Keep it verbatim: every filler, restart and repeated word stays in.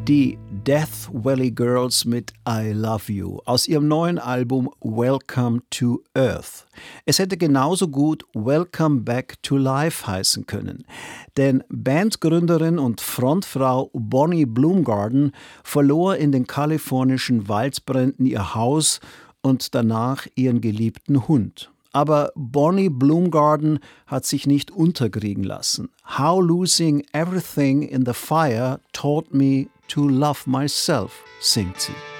Die Death Valley Girls mit I Love You aus ihrem neuen Album Welcome to Earth. Es hätte genauso gut Welcome Back to Life heißen können, denn Bandgründerin und Frontfrau Bonnie Bloomgarden verlor in den kalifornischen Waldbränden ihr Haus und danach ihren geliebten Hund. Aber Bonnie Bloomgarden hat sich nicht unterkriegen lassen. How losing everything in the fire taught me to love myself, singt sie.